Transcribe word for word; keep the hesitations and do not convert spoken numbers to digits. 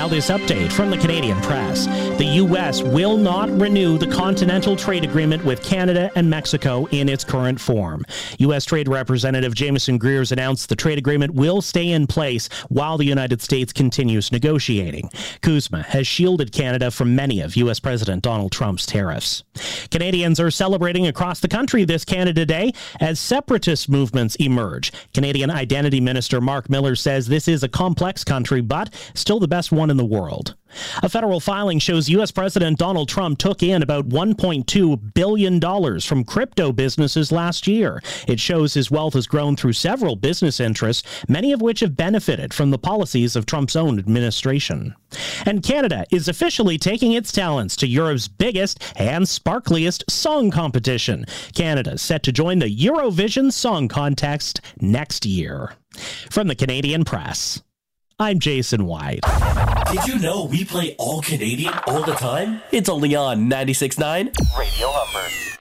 this update from the Canadian Press. The U S will not renew the Continental Trade Agreement with Canada and Mexico in its current form. U S Trade Representative Jameson Greer's announced the trade agreement will stay in place while the United States continues negotiating. CUSMA has shielded Canada from many of U S President Donald Trump's tariffs. Canadians are celebrating across the country this Canada Day as separatist movements emerge. Canadian Identity Minister Mark Miller says this is a complex country, but still the best one in the world. A federal filing shows U S President Donald Trump took in about one point two billion dollars from crypto businesses last year. It shows his wealth has grown through several business interests, many of which have benefited from the policies of Trump's own administration. And Canada is officially taking its talents to Europe's biggest and sparkliest song competition. Canada is set to join the Eurovision Song Contest next year. From the Canadian Press, I'm Jason White. Did you know we play all Canadian all the time? It's only on ninety-six point nine Radio Humber.